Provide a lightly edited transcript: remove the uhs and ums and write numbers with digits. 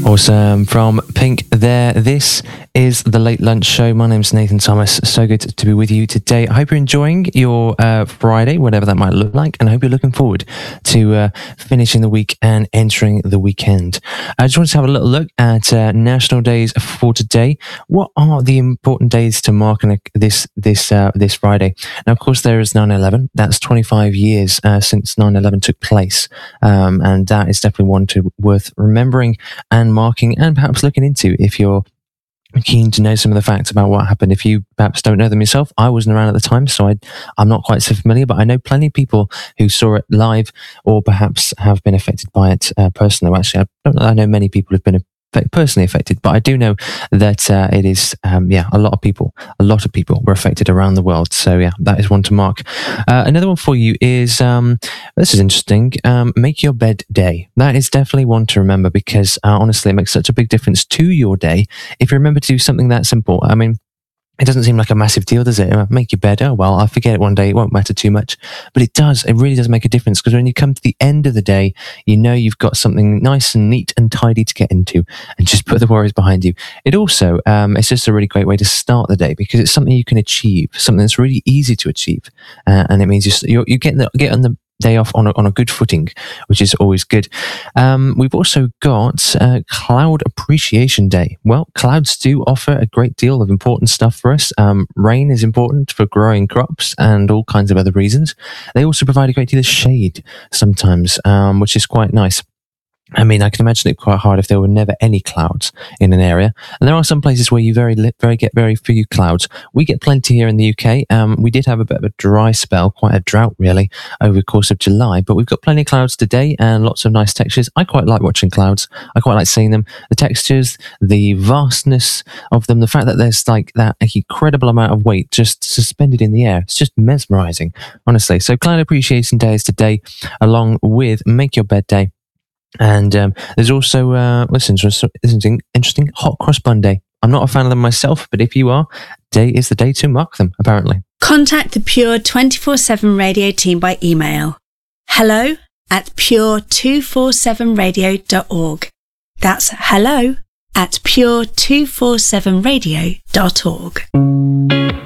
Awesome. From Pink there. This is the Late Lunch Show. My name's Nathan Thomas. So good to be with you today. I hope you're enjoying your Friday, whatever that might look like, and I hope you're looking forward to finishing the week and entering the weekend. I just wanted to have a little look at national days for today. What are the important days to mark on this Friday? Now, of course, there is 9/11. That's 25 years since 9/11 took place, and that is definitely one worth remembering and marking and perhaps looking into if you're keen to know some of the facts about what happened. If you perhaps don't know them yourself, I wasn't around at the time, so I'm not quite so familiar, but I know plenty of people who saw it live or perhaps have been affected by it personally. Actually, I know many people have been personally affected, but I do know that it is a lot of people were affected around the world. So yeah, that is one to mark. Another one for you is this is interesting, make your bed day. That is definitely one to remember because honestly it makes such a big difference to your day if you remember to do something that simple. I mean, it doesn't seem like a massive deal, does it? Make your bed. Oh, well, I'll forget it one day. It won't matter too much. But it does. It really does make a difference because when you come to the end of the day, you know you've got something nice and neat and tidy to get into and just put the worries behind you. It also, it's just a really great way to start the day because it's something you can achieve, something that's really easy to achieve. And it means you get on the day off on a good footing, which is always good. We've also got Cloud Appreciation Day. Well, clouds do offer a great deal of important stuff for us. Rain is important for growing crops and all kinds of other reasons. They also provide a great deal of shade sometimes, which is quite nice. I mean, I can imagine it quite hard if there were never any clouds in an area. And there are some places where you get very few clouds. We get plenty here in the UK. We did have a bit of a dry spell, quite a drought really, over the course of July. But we've got plenty of clouds today and lots of nice textures. I quite like watching clouds. I quite like seeing them. The textures, the vastness of them, the fact that there's like that incredible amount of weight just suspended in the air. It's just mesmerising, honestly. So Cloud Appreciation Day is today, along with Make Your Bed Day. And there's also, interesting, Hot Cross Bun Day. I'm not a fan of them myself, but if you are, today is the day to mark them, apparently. Contact the Pure 24/7 Radio team by email. hello@pure247radio.org. That's hello@pure247radio.org.